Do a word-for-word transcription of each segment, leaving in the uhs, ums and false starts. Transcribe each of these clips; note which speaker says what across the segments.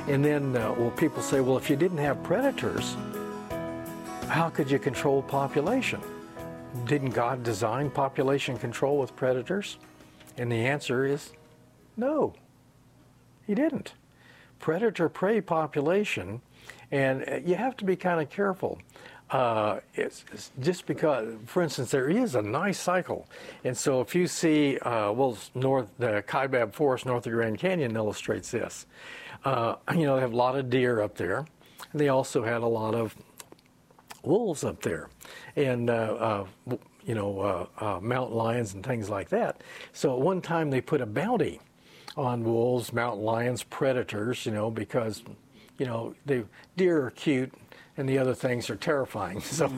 Speaker 1: And then, uh, well, people say, well, if you didn't have predators, how could you control population? Didn't God design population control with predators? And the answer is no, he didn't. Predator-prey population, and you have to be kind of careful. Uh, it's, it's just because, for instance, there is a nice cycle. And so if you see, uh, well, north, the Kaibab Forest north of Grand Canyon illustrates this. Uh, you know, they have a lot of deer up there. And they also had a lot of wolves up there. And, uh, uh, you know, uh, uh, mountain lions and things like that. So at one time they put a bounty on wolves, mountain lions, predators, you know, because, you know, the deer are cute and the other things are terrifying. So,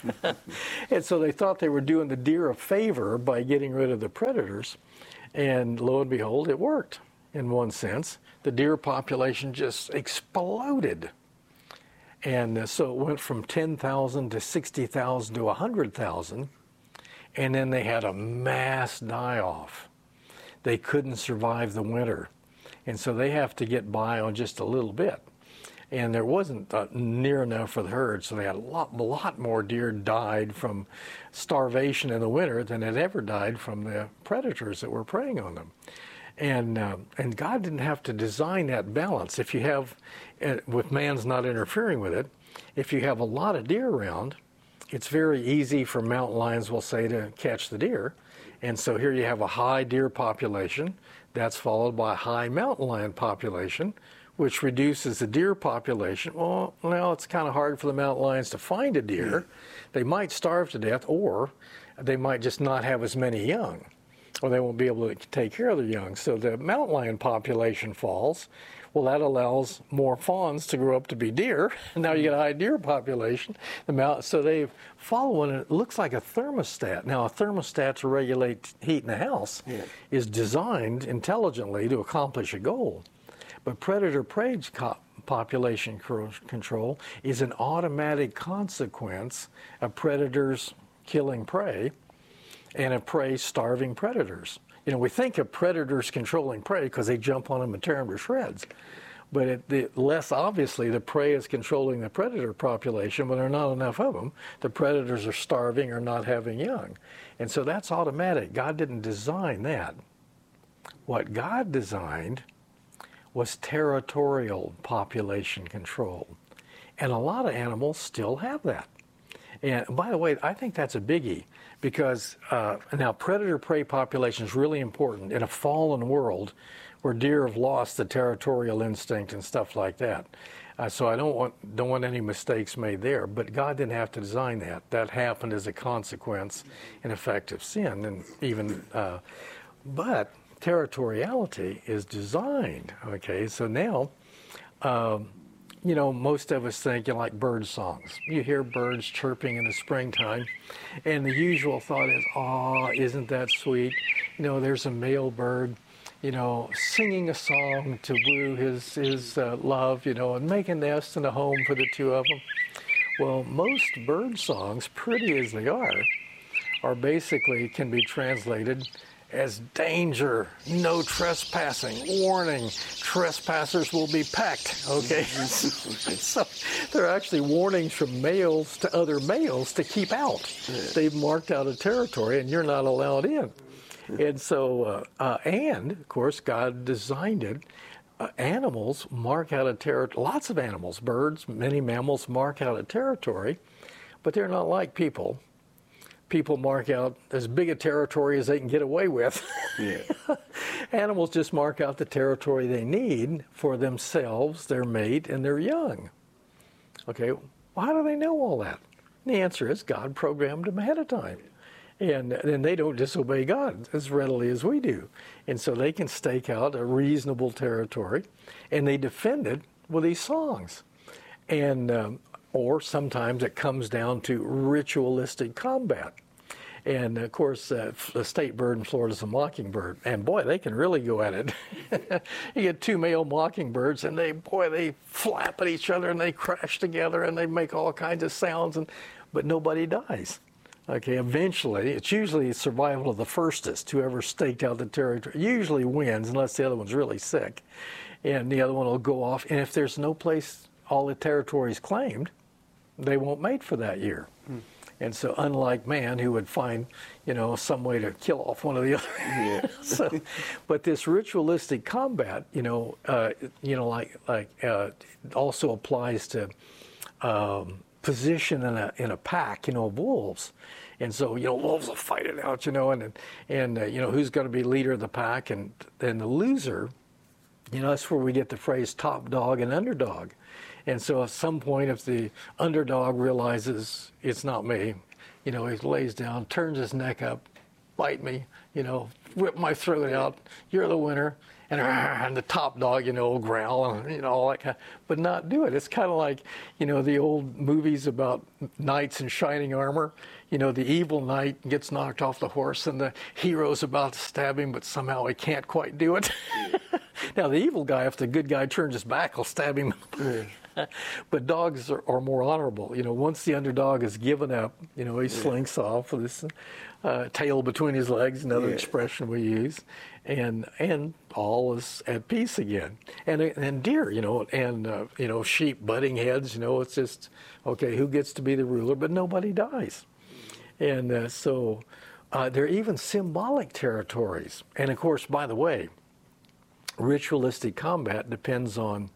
Speaker 1: and so they thought they were doing the deer a favor by getting rid of the predators. And lo and behold, it worked in one sense. The deer population just exploded. And uh, so it went from ten thousand to sixty thousand to one hundred thousand. And then they had a mass die-off. They couldn't survive the winter. And so they have to get by on just a little bit. And there wasn't uh, near enough for the herd, so they had a lot, a lot more deer died from starvation in the winter than had ever died from the predators that were preying on them. And uh, and God didn't have to design that balance. If you have, uh, with man's not interfering with it, if you have a lot of deer around, it's very easy for mountain lions, we'll say, to catch the deer. And so here you have a high deer population. That's followed by a high mountain lion population, which reduces the deer population. Well, now it's kind of hard for the mountain lions to find a deer. They might starve to death, or they might just not have as many young, or they won't be able to take care of their young. So the mountain lion population falls. Well, that allows more fawns to grow up to be deer. And now you get a high deer population. The mount, so they follow one, and it looks like a thermostat. Now, a thermostat to regulate heat in the house yeah. is designed intelligently to accomplish a goal. But predator-prey population control is an automatic consequence of predators killing prey and of prey starving predators. You know, we think of predators controlling prey because they jump on them and tear them to shreds. But it, the, less obviously, the prey is controlling the predator population. When there are not enough of them, the predators are starving or not having young. And so that's automatic. God didn't design that. What God designed was territorial population control. And a lot of animals still have that. And by the way, I think that's a biggie because uh, now predator-prey population is really important in a fallen world where deer have lost the territorial instinct and stuff like that. Uh, so I don't want don't want any mistakes made there. But God didn't have to design that. That happened as a consequence, in effect, of sin. And even, uh, but territoriality is designed. Okay, so now. Um, You know, most of us think, you know, like bird songs. You hear birds chirping in the springtime, and the usual thought is, oh, isn't that sweet? You know, there's a male bird, you know, singing a song to woo his, his uh, love, you know, and make a nest and a home for the two of them. Well, most bird songs, pretty as they are, are basically can be translated as danger, no trespassing, warning, trespassers will be pecked, okay? So they're actually warnings from males to other males to keep out. They've marked out a territory and you're not allowed in. And so, uh, uh, and of course, God designed it. Uh, animals mark out a territory, lots of animals, birds, many mammals mark out a territory, but they're not like people. People mark out as big a territory as they can get away with. Yeah. Animals just mark out the territory they need for themselves, their mate, and their young. Okay, well, how do they know all that? And the answer is God programmed them ahead of time. And then they don't disobey God as readily as we do. And so they can stake out a reasonable territory, and they defend it with these songs. And um, or sometimes it comes down to ritualistic combat. And of course, uh, the state bird in Florida is a mockingbird. And boy, they can really go at it. You get two male mockingbirds and they, boy, they flap at each other and they crash together and they make all kinds of sounds, and but nobody dies. Okay, eventually, it's usually survival of the firstest. Whoever staked out the territory usually wins, unless the other one's really sick. And the other one will go off. And if there's no place all the territory is claimed, they won't mate for that year. Hmm. And so, unlike man, who would find, you know, some way to kill off one of the other. Yeah. so, but this ritualistic combat, you know, uh, you know, like like uh, also applies to um, position in a in a pack, you know, of wolves. And so, you know, wolves will fight it out, you know, and and uh, you know, who's going to be leader of the pack, and then the loser. You know, that's where we get the phrase top dog and underdog. And so at some point, if the underdog realizes it's not me, you know, he lays down, turns his neck up, bite me, you know, whip my throat out, you're the winner. And, and the top dog, you know, will growl, and, you know, all that kind of, but not do it. It's kind of like, you know, the old movies about knights in shining armor. You know, the evil knight gets knocked off the horse, and the hero's about to stab him, but somehow he can't quite do it. Now, the evil guy, if the good guy turns his back, will stab him. But dogs are, are more honorable. You know, once the underdog is given up, you know, he slinks off with his uh, tail between his legs, another yeah. expression we use, and and all is at peace again. And and deer, you know, and uh, you know, sheep butting heads. You know, it's just okay. Who gets to be the ruler? But nobody dies. And uh, so uh, there are even symbolic territories. And of course, by the way, ritualistic combat depends on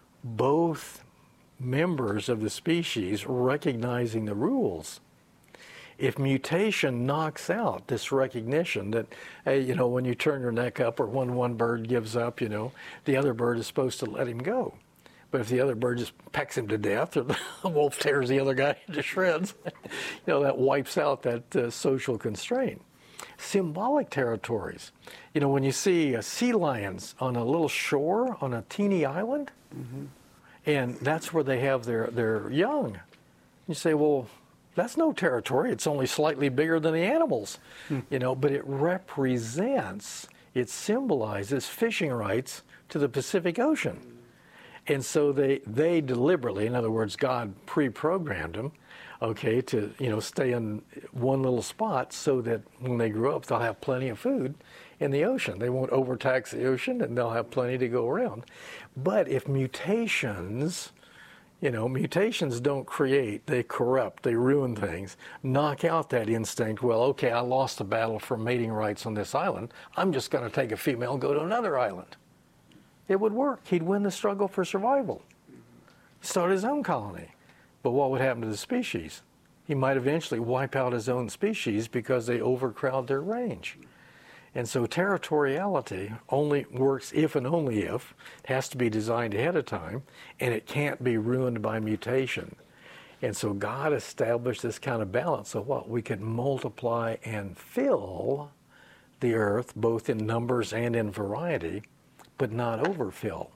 Speaker 1: both members of the species recognizing the rules. If mutation knocks out this recognition that, hey, you know, when you turn your neck up or when one bird gives up, you know, the other bird is supposed to let him go. But if the other bird just pecks him to death, or the wolf tears the other guy into shreds, you know, that wipes out that uh, social constraint. Symbolic territories. You know, when you see uh, sea lions on a little shore on a teeny island, mm-hmm. and that's where they have their, their young, you say, well, that's no territory. It's only slightly bigger than the animals, mm. you know, but it represents, it symbolizes fishing rights to the Pacific Ocean. And so they, they deliberately, in other words, God pre-programmed them, okay, to, you know, stay in one little spot so that when they grow up, they'll have plenty of food in the ocean. They won't overtax the ocean, and they'll have plenty to go around. But if mutations, you know, mutations don't create, they corrupt, they ruin things, knock out that instinct, well, okay, I lost the battle for mating rights on this island. I'm just going to take a female and go to another island. It would work. He'd win the struggle for survival. Start his own colony. But what would happen to the species? He might eventually wipe out his own species because they overcrowd their range. And so territoriality only works if and only if it has to be designed ahead of time, and it can't be ruined by mutation. And so God established this kind of balance so what? We could multiply and fill the earth both in numbers and in variety, but not overfill.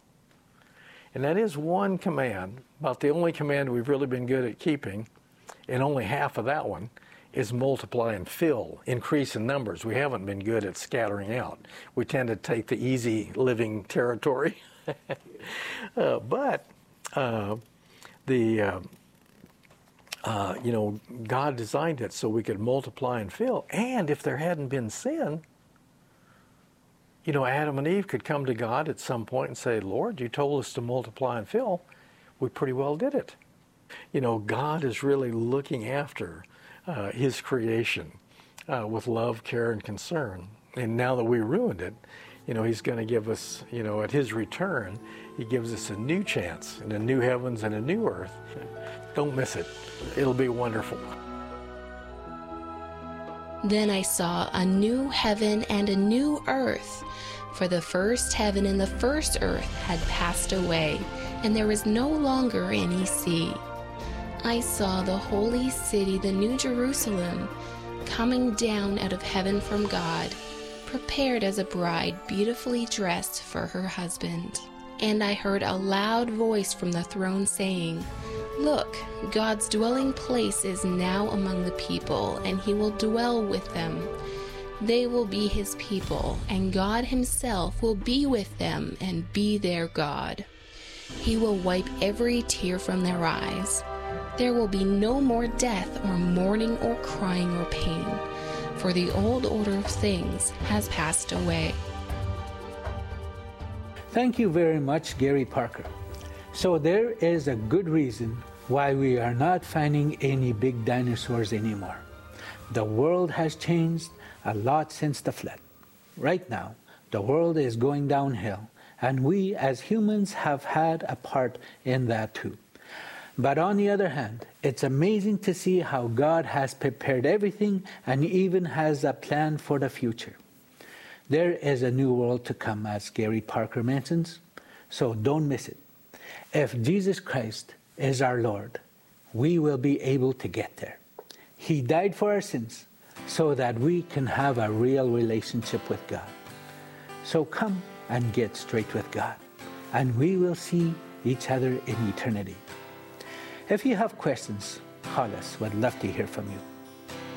Speaker 1: And that is one command, about the only command we've really been good at keeping, and only half of that one is multiply and fill, increase in numbers. We haven't been good at scattering out. We tend to take the easy living territory. uh, but uh, the, uh, uh, you know, God designed it so we could multiply and fill. And if there hadn't been sin, you know, Adam and Eve could come to God at some point and say, Lord, you told us to multiply and fill. We pretty well did it. You know, God is really looking after uh, his creation uh, with love, care, and concern. And now that we ruined it, you know, he's going to give us, you know, at his return, he gives us a new chance and a new heavens and a new earth. Don't miss it. It'll be wonderful.
Speaker 2: Then I saw a new heaven and a new earth, for the first heaven and the first earth had passed away, and there was no longer any sea. I saw the holy city, the New Jerusalem, coming down out of heaven from God, prepared as a bride beautifully dressed for her husband. And I heard a loud voice from the throne saying, Look, God's dwelling place is now among the people, and he will dwell with them. They will be his people, and God himself will be with them and be their God. He will wipe every tear from their eyes. There will be no more death or mourning or crying or pain, for the old order of things has passed away.
Speaker 3: Thank you very much, Gary Parker. So there is a good reason why we are not finding any big dinosaurs anymore. The world has changed a lot since the flood. Right now, the world is going downhill, and we as humans have had a part in that too. But on the other hand, it's amazing to see how God has prepared everything and even has a plan for the future. There is a new world to come, as Gary Parker mentions, so don't miss it. If Jesus Christ is our Lord, we will be able to get there. He died for our sins so that we can have a real relationship with God. So come and get straight with God, and we will see each other in eternity. If you have questions, call us. We'd love to hear from you.